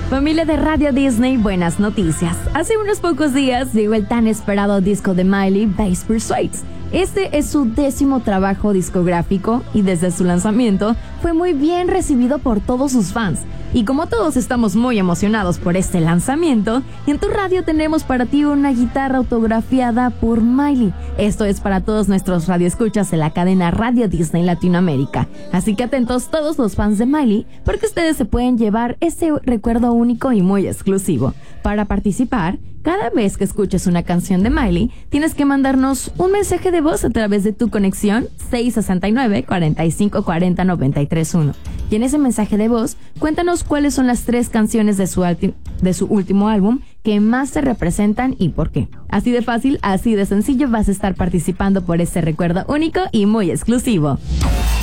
Familia de Radio Disney, buenas noticias. Hace unos pocos días llegó el tan esperado disco de Miley, Bass Persuades. Este es su 10º trabajo discográfico y desde su lanzamiento fue muy bien recibido por todos sus fans. Y como todos estamos muy emocionados por este lanzamiento, en tu radio tenemos para ti una guitarra autografiada por Miley. Esto es para todos nuestros radioescuchas de la cadena Radio Disney Latinoamérica. Así que atentos todos los fans de Miley, porque ustedes se pueden llevar este recuerdo único y muy exclusivo. Para participar, cada vez que escuches una canción de Miley, tienes que mandarnos un mensaje de voz a través de tu conexión 669-4540-931. Y en ese mensaje de voz, cuéntanos cuáles son las 3 canciones de su último álbum que más te representan y por qué. Así de fácil, así de sencillo vas a estar participando por este recuerdo único y muy exclusivo.